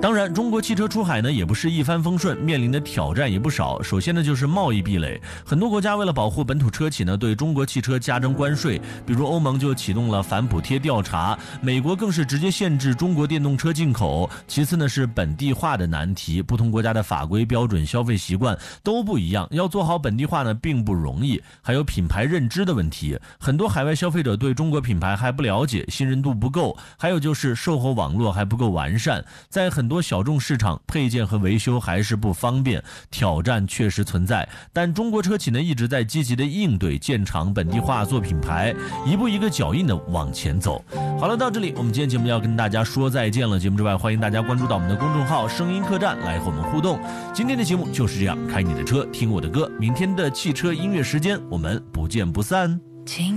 当然，中国汽车出海呢也不是一帆风顺，面临的挑战也不少。首先呢就是贸易壁垒，很多国家为了保护本土车企呢，对中国汽车加征关税，比如欧盟就启动了反补贴调查，美国更是直接限制中国电动车进口。其次呢是本地化的难题，不同国家的法规标准、消费习惯都不一样，要做好本地化呢并不容易。还有品牌认知的问题，很多海外消费者对中国品牌还不了解，信任度不够。还有就是售后网络还不够完善，在很多小众市场配件和维修还是不方便，挑战确实存在。但中国车企呢一直在积极的应对，建厂本地化做品牌，一步一个脚印的往前走。好了，到这里我们今天节目要跟大家说再见了。节目之外，欢迎大家关注到我们的公众号声音客栈来和我们互动。今天的节目就是这样，开你的车听我的歌，明天的汽车音乐时间我们不见不散。